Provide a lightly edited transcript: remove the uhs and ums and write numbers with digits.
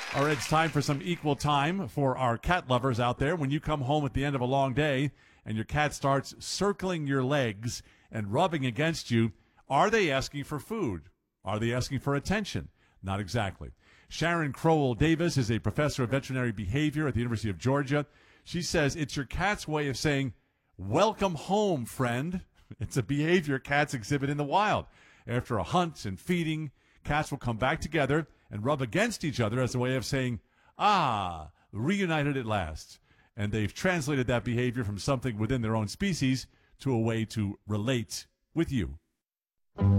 All right, it's time for some equal time for our cat lovers out there. When you come home at the end of a long day and your cat starts circling your legs and rubbing against you, are they asking for food? Are they asking for attention? Not exactly. Sharon Crowell Davis is a professor of veterinary behavior at the University of Georgia. She says it's your cat's way of saying, "Welcome home, friend." It's a behavior cats exhibit in the wild. After a hunt and feeding, cats will come back together and rub against each other as a way of saying, "Ah, reunited at last." And they've translated that behavior from something within their own species to a way to relate with you.